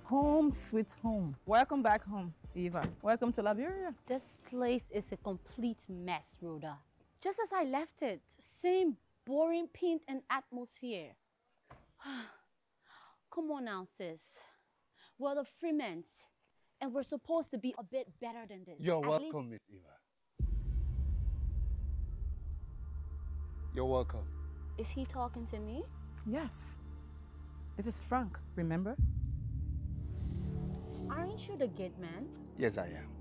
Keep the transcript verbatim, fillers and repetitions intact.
Home sweet home. Welcome back home, Eva. Welcome to Liberia. This place is a complete mess, Rhoda. Just as I left it, same boring paint and atmosphere. Come on now, sis. We're the Freemans, and we're supposed to be a bit better than this. You're At welcome, least... Miss Eva. You're welcome. Is he talking to me? Yes. This is Frank, remember? Aren't you the gate man? Yes, I am.